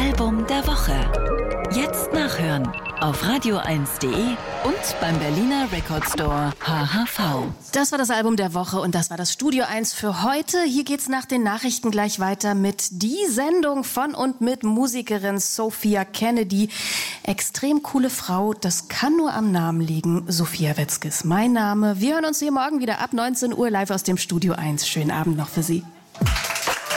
Album der Woche. Jetzt nachhören auf radio1.de und beim Berliner Record Store HHV. Das war das Album der Woche und das war das Studio 1 für heute. Hier geht's nach den Nachrichten gleich weiter mit die Sendung von und mit Musikerin Sophia Kennedy. Extrem coole Frau, das kann nur am Namen liegen. Sophia Wetzke ist mein Name. Wir hören uns hier morgen wieder ab 19 Uhr live aus dem Studio 1. Schönen Abend noch für Sie.